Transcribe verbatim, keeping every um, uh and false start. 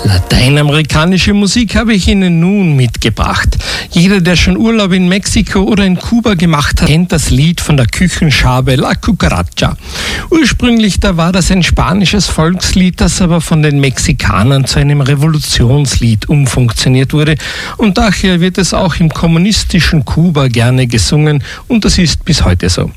Lateinamerikanische Musik habe ich Ihnen nun mitgebracht. Jeder, der schon Urlaub in Mexiko oder in Kuba gemacht hat, kennt das Lied von der Küchenschabe La Cucaracha. Ursprünglich da war das ein spanisches Volkslied, das aber von den Mexikanern zu einem Revolutionslied umfunktioniert wurde. Und daher wird es auch im kommunistischen Kuba gerne gesungen und das ist bis heute so.